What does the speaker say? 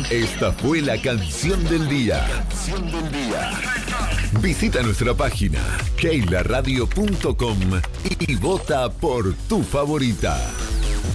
Esta fue la canción del día. Visita nuestra página keilaradio.com y vota por tu favorita.